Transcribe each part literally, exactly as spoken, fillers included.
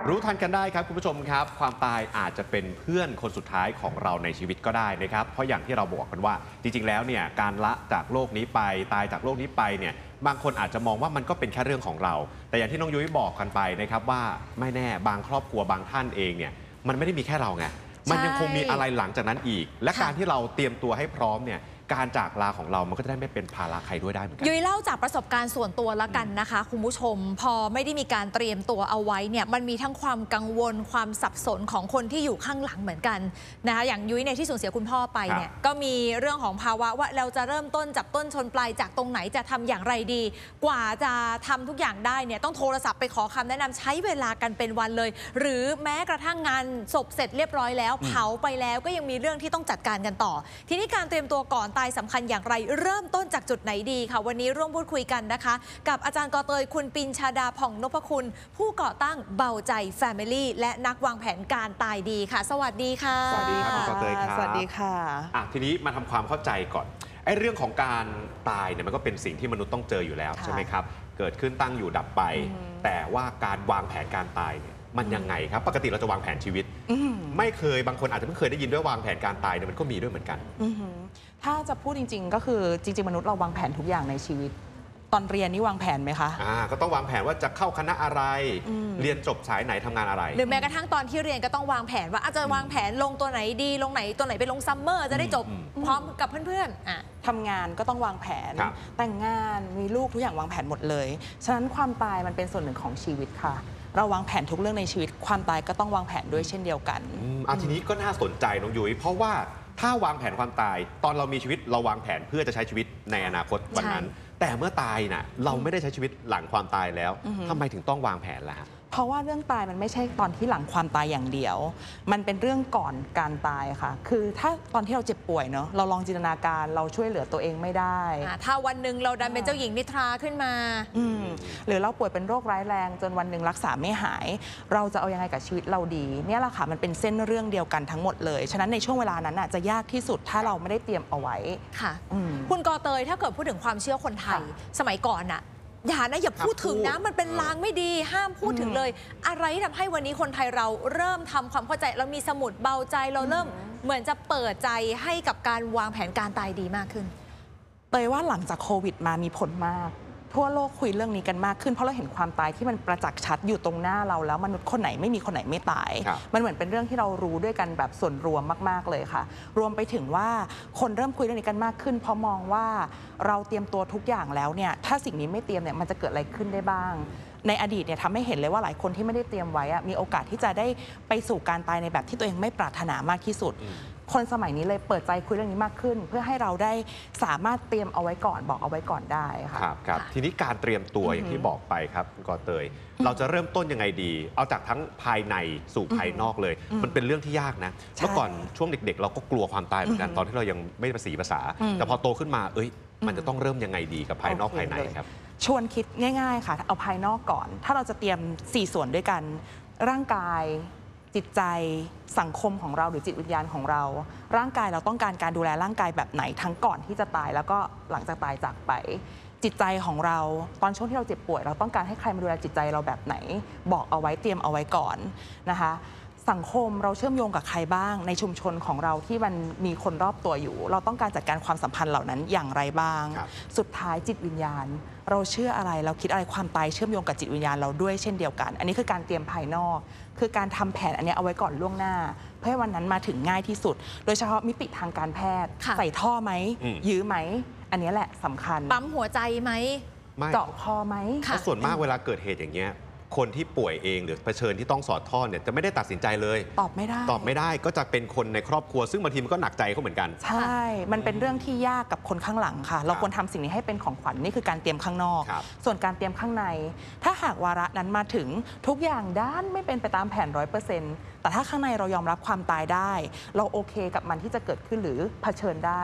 รู้ทันกันได้ครับคุณผู้ชมครับความตายอาจจะเป็นเพื่อนคนสุดท้ายของเราในชีวิตก็ได้นะครับเพราะอย่างที่เราบอกกันว่าจริงๆแล้วเนี่ยการละจากโลกนี้ไปตายจากโลกนี้ไปเนี่ยบางคนอาจจะมองว่ามันก็เป็นแค่เรื่องของเราแต่อย่างที่น้องยุ้ยบอกกันไปนะครับว่าไม่แน่บางครอบครัวบางท่านเองเนี่ยมันไม่ได้มีแค่เราไงมันยังคงมีอะไรหลังจากนั้นอีกและการที่เราเตรียมตัวให้พร้อมเนี่ยการจากลาของเรามันก็จะได้ไม่เป็นภาระใครด้วยได้เหมือนกันยุ้ยเล่าจากประสบการณ์ส่วนตัวละกันนะคะคุณผู้ชมพอไม่ได้มีการเตรียมตัวเอาไว้เนี่ยมันมีทั้งความกังวลความสับสนของคนที่อยู่ข้างหลังเหมือนกันนะคะอย่างยุ้ยในที่สูญเสียคุณพ่อไปเนี่ยก็มีเรื่องของภาวะว่าเราจะเริ่มต้นจับต้นชนปลายจากตรงไหนจะทำอย่างไรดีกว่าจะทำทุกอย่างได้เนี่ยต้องโทรศัพท์ไปขอคำแนะนำใช้เวลากันเป็นวันเลยหรือแม้กระทั่งงานศพเสร็จเรียบร้อยแล้วเผาไปแล้วก็ยังมีเรื่องที่ต้องจัดการกันต่อทีนี้การเตรียมตัวก่อนตายสำคัญอย่างไรเริ่มต้นจากจุดไหนดีค่ะวันนี้ร่วมพูดคุยกันนะคะกับอาจารย์กอเตยคุณปินชาดาผ่องนพคุณผู้ก่อตั้งเบาใจ Family และนักวางแผนการตายดีค่ะสวัสดีค่ะสวัสดีครับกอเตยครับสวัสดีค่ะอ่ะทีนี้มาทำความเข้าใจก่อนไอ้เรื่องของการตายเนี่ยมันก็เป็นสิ่งที่มนุษย์ต้องเจออยู่แล้วใช่ไหมครับเกิดขึ้นตั้งอยู่ดับไปแต่ว่าการวางแผนการตายเนี่ยมันยังไงครับปกติเราจะวางแผนชีวิตไม่เคยบางคนอาจจะไม่เคยได้ยินด้วยวางแผนการตายเนี่ยมันก็มีด้วยเหมือนกันถ้าจะพูดจริงๆก็คือจริงๆมนุษย์เราวางแผนทุกอย่างในชีวิตตอนเรียนนี่วางแผนไหมคะอ่าก็ต้องวางแผนว่าจะเข้าคณะอะไรเรียนจบสายไหนทำงานอะไรหรือแม้กระทั่งตอนที่เรียนก็ต้องวางแผนว่าอาจจะวางแผนลงตัวไหนดีลงไหนตัวไหนไปลงซัมเมอร์จะได้จบพร้อมกับเพื่อนๆอ่ะทำงานก็ต้องวางแผนแต่งงานมีลูกทุกอย่างวางแผนหมดเลยฉะนั้นความตายมันเป็นส่วนหนึ่งของชีวิตค่ะเราวางแผนทุกเรื่องในชีวิตความตายก็ต้องวางแผนด้วยเช่นเดียวกันอ่ะทีนี้ก็น่าสนใจน้องยุ้ยเพราะว่าถ้าวางแผนความตายตอนเรามีชีวิตเราวางแผนเพื่อจะใช้ชีวิตในอนาคตวันนั้นแต่เมื่อตายน่ะเราไม่ได้ใช้ชีวิตหลังความตายแล้วทำไมถึงต้องวางแผนล่ะเพราะว่าเรื่องตายมันไม่ใช่ตอนที่หลังความตายอย่างเดียวมันเป็นเรื่องก่อนการตายค่ะคือถ้าตอนที่เราเจ็บป่วยเนาะเราลองจินตนาการเราช่วยเหลือตัวเองไม่ได้ถ้าวันหนึ่งเราดันเป็นเจ้าหญิงนิทราขึ้นมาหรือเราป่วยเป็นโรคร้ายแรงจนวันหนึ่งรักษาไม่หายเราจะเอายังไงกับชีวิตเราดีเนี่ยแหละค่ะมันเป็นเส้นเรื่องเดียวกันทั้งหมดเลยฉะนั้นในช่วงเวลานั้นจะยากที่สุดถ้าเราไม่ได้เตรียมเอาไว้ค่ะคุณกอเตยถ้าเกิดพูดถึงความเชื่อคนไทยสมัยก่อนน่ะอย่านะอย่าพูดถึงนะมันเป็นลางไม่ดีห้ามพูดถึงเลยอะไรที่ทำให้วันนี้คนไทยเราเริ่มทำความเข้าใจเรามีสมุดเบาใจเราเริ่มเหมือนจะเปิดใจให้กับการวางแผนการตายดีมากขึ้นเตยว่าหลังจากโควิดมามีผลมากทั่วโลกคุยเรื่องนี้กันมากขึ้นเพราะเราเห็นความตายที่มันประจักษ์ชัดอยู่ตรงหน้าเราแล้วมนุษย์คนไหนไม่มีคนไหนไม่ตายมันเหมือนเป็นเรื่องที่เรารู้ด้วยกันแบบส่วนรวมมากๆเลยค่ะรวมไปถึงว่าคนเริ่มคุยเรื่องนี้กันมากขึ้นเพราะมองว่าเราเตรียมตัวทุกอย่างแล้วเนี่ยถ้าสิ่งนี้ไม่เตรียมเนี่ยมันจะเกิดอะไรขึ้นได้บ้างในอดีตเนี่ยทำให้เห็นเลยว่าหลายคนที่ไม่ได้เตรียมไว้มีโอกาสที่จะได้ไปสู่การตายในแบบที่ตัวเองไม่ปรารถนามากที่สุดคนสมัยนี้เลยเปิดใจคุยเรื่องนี้มากขึ้นเพื่อให้เราได้สามารถเตรียมเอาไว้ก่อนบอกเอาไว้ก่อนได้ค่ะครับครับทีนี้การเตรียมตัวอย่างที่บอกไปครับคุณกอเตยเราจะเริ่มต้นยังไงดีเอาจากทั้งภายในสู่ภายนอกเลยมันเป็นเรื่องที่ยากนะเมื่อก่อนช่วงเด็กๆเราก็กลัวความตายเหมือนกันตอนที่เรายังไม่ภาษีภาษาแต่พอโตขึ้นมาเอ้ยมันจะต้องเริ่มยังไงดีกับภายนอกภายในครับชวนคิดง่ายๆค่ะเอาภายนอกก่อนถ้าเราจะเตรียมสี่ส่วนด้วยกันร่างกายจิตใจสังคมของเราหรือจิตวิญญาณของเราร่างกายเราต้องการการดูแลร่างกายแบบไหนทั้งก่อนที่จะตายแล้วก็หลังจากตายจากไปจิตใจของเราตอนช่วงที่เราเจ็บป่วยเราต้องการให้ใครมาดูแลจิตใจเราแบบไหนบอกเอาไว้เตรียมเอาไว้ก่อนนะคะสังคมเราเชื่อมโยงกับใครบ้างในชุมชนของเราที่มันมีคนรอบตัวอยู่เราต้องการจัดการความสัมพันธ์เหล่านั้นอย่างไรบ้างสุดท้ายจิตวิญญาณเราเชื่ออะไรเราคิดอะไรความตายเชื่อมโยงกับจิตวิญญาณเราด้วยเช่นเดียวกันอันนี้คือการเตรียมภายนอกคือการทำแผนอันนี้เอาไว้ก่อนล่วงหน้าเพื่อให้วันนั้นมาถึงง่ายที่สุดโดยเฉพาะมิติทางการแพทย์ใส่ท่อไหมยื้อไหมอันนี้แหละสำคัญปั๊มหัวใจไหมเจาะคอไหมส่วนมากเวลาเกิดเหตุอย่างเงี้ยคนที่ป่วยเองหรือเผชิญที่ต้องสอดท่อเนี่ยจะไม่ได้ตัดสินใจเลยตอบไม่ได้ตอบไม่ได้ก็จะเป็นคนในครอบครัวซึ่งบางทีมันก็หนักใจเขาเหมือนกันใช่มันเป็นเรื่องที่ยากกับคนข้างหลังค่ะเราควรทำสิ่งนี้ให้เป็นของขวัญ นี่คือการเตรียมข้างนอกส่วนการเตรียมข้างในถ้าหากวาระนั้นมาถึงทุกอย่างด้านไม่เป็นไปตามแผนร้อยเปอร์เซ็นต์แต่ถ้าข้างในเรายอมรับความตายได้เราโอเคกับมันที่จะเกิดขึ้นหรือเผชิญได้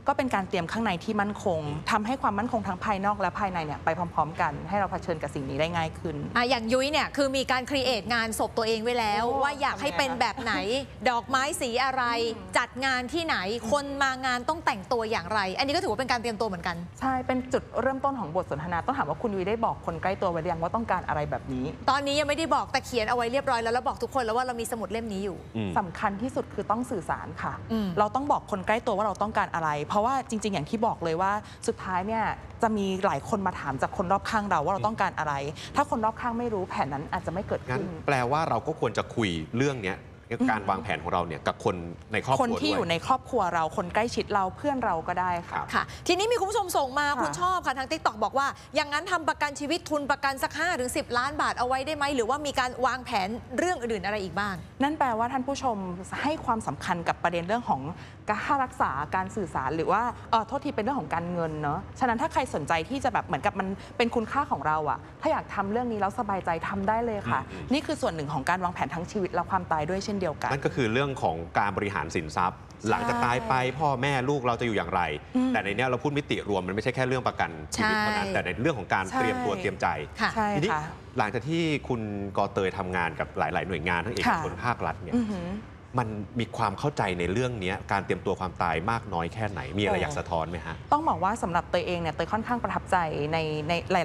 ก็เป็นการเตรียมข้างในที่มั่นคงทำให้ความมั่นคงทั้งภายนอกและภายในเนี่ยไปพร้อมๆ กันให้เราเผชิญกับสิ่งนี้ได้ง่ายขึ้นอ่ะอย่างยุ้ยเนี่ยคือมีการครีเอทงานศพตัวเองไว้แล้วโอ้ว่าอยากให้เป็นแบบไหน ดอกไม้สีอะไร จัดงานที่ไหน คนมางานต้องแต่งตัวอย่างไร อันนี้ก็ถือว่าเป็นการเตรียมตัวเหมือนกันใช่เป็นจุดเริ่มต้นของบทสนทนาต้องถามว่าคุณยุ้ยได้บอกคนใกล้ตัวไว้หรือยังว่าต้องการอะไรแบบนี้ตอนนี้ยังไม่ได้บอกแต่เขียนเอาไว้เรียบร้อยแล้วแล้วบอกทุกคนแล้วว่าเรามีสมุดเล่มนี้อยู่สำคัญที่สุดคือต้องสื่อสารค่ะอืมเราต้องบอกคนใกล้ตัวว่าเราต้องการอะไร เพราะว่าจริง ๆ อย่างที่บอกเลยว่าสุดท้ายเนี่ยจะมีหลายคนมาถามจากคนรอบข้างเราว่าเราต้องการอะไร ถ้าคนรอบข้างไม่รู้แผนนั้นอาจจะไม่เกิดงั้นขึ้นแปลว่าเราก็ควรจะคุยเรื่องเนี้ยการวางแผนของเราเนี่ยกับคนในครอบครัวคนที่อยู่ในครอบครัวเราคนใกล้ชิดเราเพื่อนเราก็ได้ค่ะค่ะ ทีนี้มีคุณผู้ชมส่งมาค่ะคุณชอบค่ะทาง ติ๊กต็อก บอกว่าอย่างนั้นทำประกันชีวิตทุนประกันสักห้าถึงสิบล้านบาทเอาไว้ได้ไหมหรือว่ามีการวางแผนเรื่องอื่นๆอะไรอีกบ้างนั่นแปลว่าท่านผู้ชมให้ความสำคัญกับประเด็นเรื่องของค่ารักษาการสื่อสารหรือว่าเออโทษทีเป็นเรื่องของการเงินเนาะฉะนั้นถ้าใครสนใจที่จะแบบเหมือนกับมันเป็นคุณค่าของเราอะถ้าอยากทำเรื่องนี้แล้วสบายใจทำได้เลยค่ะ นี่คือส่วนหนึ่งของการวางแผนทั้งชีวิตและความตายด้วยเช่นเดียวกันนั่นก็คือเรื่องของการบริหารสินทรัพย์ หลังจากตายไปพ่อแม่ลูกเราจะอยู่อย่างไร แต่ในนี้เราพูดมิติรวมมันไม่ใช่แค่เรื่องประกันชีวิตเท่านั้นแต่ในเรื่องของการเตรียมตัวเตรียมใจทีนี้หลังจากที่คุณกอเตยทำงานกับหลาย ๆ หน่วยงานทั้งเอกชนภาครัฐเนี่ยมันมีความเข้าใจในเรื่องนี้การเตรียมตัวความตายมากน้อยแค่ไหนมีอะไรอยากสะท้อนไหมฮะต้องบอกว่าสำหรับเตยเองเนี่ยเตยค่อนข้างประทับใจในในหลาย